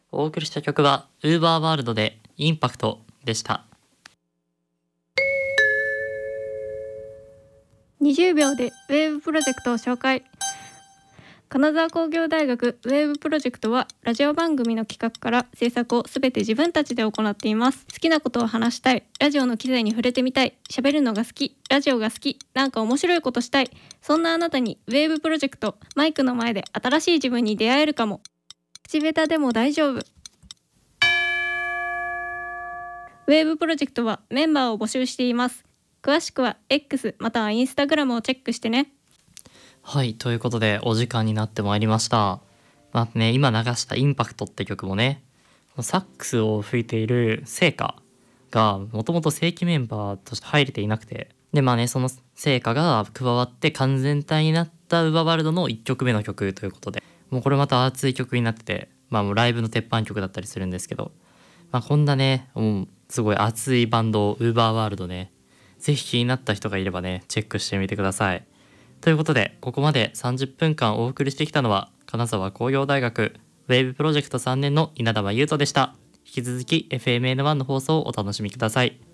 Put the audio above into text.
お送りした曲は UVERworld でインパクトでした。 20秒でウェーブプロジェクトを紹介。金沢工業大学ウェーブプロジェクトはラジオ番組の企画から制作をすべて自分たちで行っています。好きなことを話したい、ラジオの機材に触れてみたい、喋るのが好き、ラジオが好き、なんか面白いことしたい、そんなあなたにウェーブプロジェクト、マイクの前で新しい自分に出会えるかも。口下手でも大丈夫。ウェーブプロジェクトはメンバーを募集しています。詳しくは X または Instagram をチェックしてね。 はい、ということでお時間になってまいりました。今流したインパクトって曲もね、サックスを吹いている聖火がもともと正規メンバーとして入れていなくて、でその聖火が加わって完全体になったUVERworldの1曲目の曲ということで、もうこれまた熱い曲になってて、もうライブの鉄板曲だったりするんですけど、こんなね、もうすごい熱いバンドUVERworldね、ぜひ気になった人がいればね、チェックしてみてください。ということで、ここまで30分間お送りしてきたのは、金沢工業大学ウェーブプロジェクト3年の稲田真優斗でした。引き続き FMN1 の放送をお楽しみください。